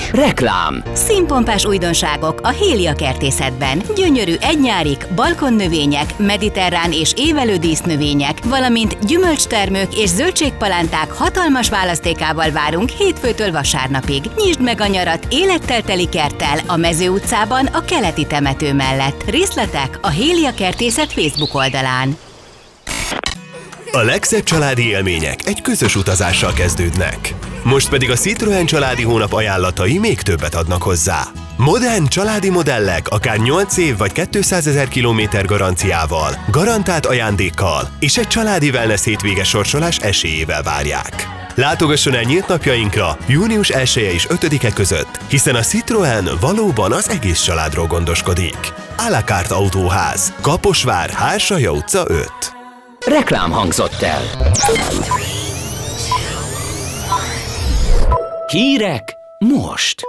Reklám. Színpompás újdonságok a Hélia kertészetben. Gyönyörű egynyárik, balkonnövények, mediterrán és évelő dísznövények, valamint gyümölcstermők és zöldségpalánták hatalmas választékával várunk hétfőtől vasárnapig. Nyisd meg a nyarat élettel teli kerttel a Mező utcában a keleti temető mellett. Részletek a Hélia kertészet Facebook oldalán. A legszebb családi élmények egy közös utazással kezdődnek. Most pedig a Citroën családi hónap ajánlatai még többet adnak hozzá. Modern családi modellek akár 8 év vagy 200 000 kilométer garanciával, garantált ajándékkal és egy családi wellness hétvége sorsolás esélyével várják. Látogasson el nyílt napjainkra június 1-e és 5-e között, hiszen a Citroën valóban az egész családról gondoskodik. À la carte autóház, Kaposvár, Hársaya utca 5. Reklám hangzott el. Hírek most.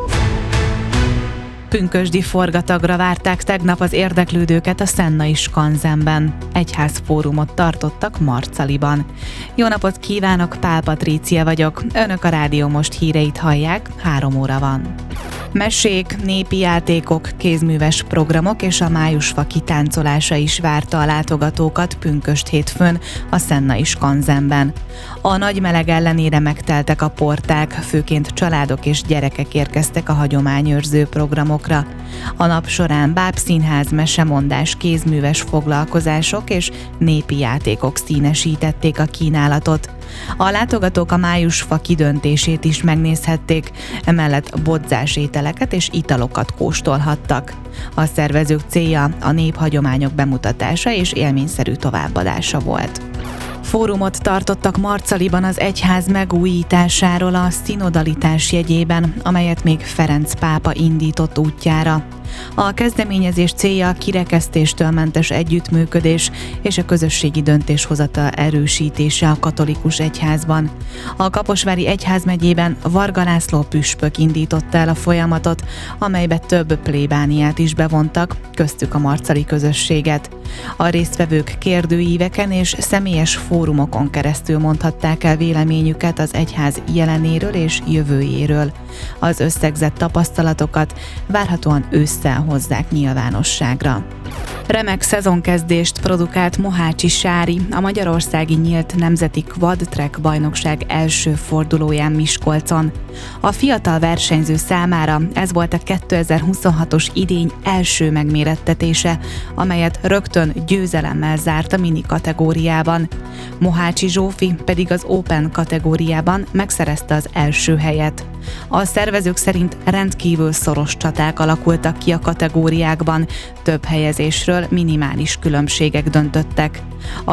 Pünkösdi forgatagra várták tegnap az érdeklődőket a Szennai Skanzenben. Egyházfórumot tartottak Marcaliban. Jó napot kívánok, Pál Patrícia vagyok. Önök a Rádió Most híreit hallják, 3 óra van. Mesék, népi játékok, kézműves programok és a májusfa kitáncolása is várta a látogatókat pünkösd hétfőn a Szennai Skanzenben. A nagy meleg ellenére megteltek a porták, főként családok és gyerekek érkeztek a hagyományőrző programokra. A nap során bábszínház, mesemondás, kézműves foglalkozások és népi játékok színesítették a kínálatot. A látogatók a májusfa kidöntését is megnézhették, emellett bodzás ételeket és italokat kóstolhattak. A szervezők célja a néphagyományok bemutatása és élményszerű továbbadása volt. Fórumot tartottak Marcaliban az egyház megújításáról a szinodalitás jegyében, amelyet még Ferenc pápa indított útjára. A kezdeményezés célja a kirekesztéstől mentes együttműködés és a közösségi döntéshozatal erősítése a katolikus egyházban. A Kaposvári egyházmegyében Varga László püspök indította el a folyamatot, amelybe több plébániát is bevontak, köztük a marcali közösséget. A résztvevők kérdőíveken és személyes fórumokon keresztül mondhatták el véleményüket az egyház jelenéről és jövőjéről. Az összegzett tapasztalatokat várhatóan ősszel hozzák nyilvánosságra. Remek szezonkezdést produkált Mohácsi Sári a Magyarországi Nyílt Nemzeti Quad Track bajnokság első fordulóján Miskolcon. A fiatal versenyző számára ez volt a 2026-os idény első megmérettetése, amelyet rögtön győzelemmel zárt a mini kategóriában. Mohácsi Zsófi pedig az Open kategóriában megszerezte az első helyet. A szervezők szerint rendkívül szoros csaták alakultak ki a kategóriákban, több helyezésről minimális különbségek döntöttek.